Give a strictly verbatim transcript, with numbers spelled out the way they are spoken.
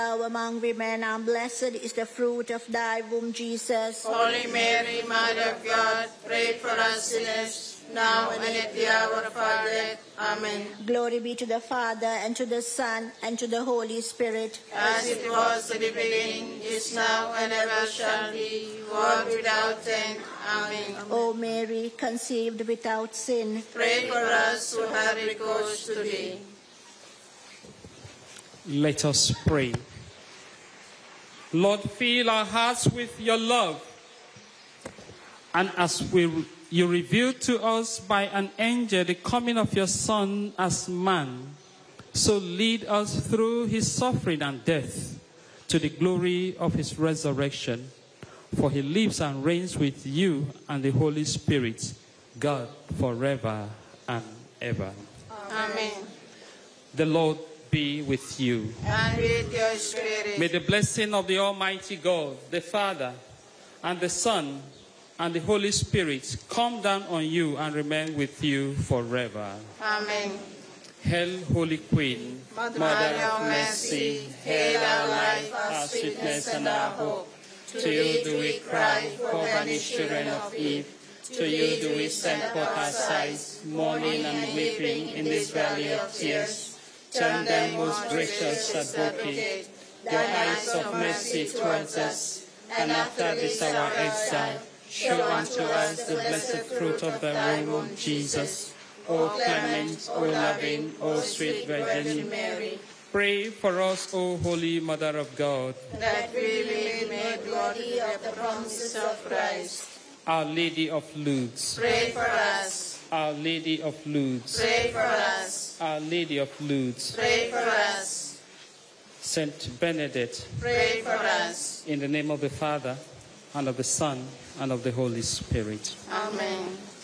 thou among women, and blessed is the fruit of thy womb, Jesus. Holy Mary, Mother of God, pray for us sinners, now and at the hour of our death. Amen. Glory be to the Father, and to the Son, and to the Holy Spirit. As it was in the beginning, is now, and ever shall be, world without end. Amen. O Mary, conceived without sin, pray for us who have recourse to thee. Let us pray. Lord, fill our hearts with your love, and as we, you revealed to us by an angel the coming of your Son as man, so lead us through his suffering and death to the glory of his resurrection. For he lives and reigns with you and the Holy Spirit, God, forever and ever. Amen. The Lord be with you. And with your spirit. May the blessing of the Almighty God, the Father, and the Son, and the Holy Spirit come down on you and remain with you forever. Amen. Hail, Holy Queen, Mother, Mother of mercy, hail our life, our sweetness, and our hope. To you do we cry, poor banished children of Eve. To you do we send forth our sighs, mourning and weeping in this valley of tears. Turn them, most gracious Advocate, your eyes of mercy towards us, and after this our exile, show unto us the blessed fruit of thy womb, Jesus. O clement, O loving, O sweet Virgin Mary, pray for us, O Holy Mother of God, that we may be made worthy of the promises of Christ. Our Lady of Lourdes, pray for us. Our Lady of Lourdes, pray for us. Our Lady of Lourdes, pray for us. Saint Benedict, pray for us. In the name of the Father, and of the Son, and of the Holy Spirit. Amen.